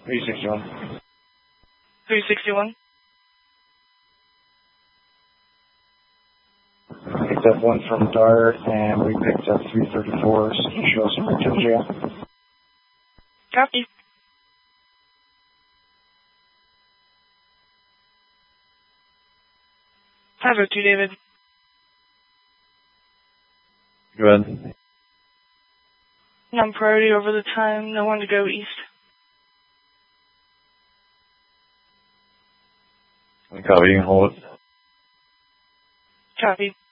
361. 361. Picked up one from Dart, and we picked up 334. Show us from jail. Copy. Have it, David. Go ahead. I'm priority over the time. No one to go east. Copy, you can hold it. Copy.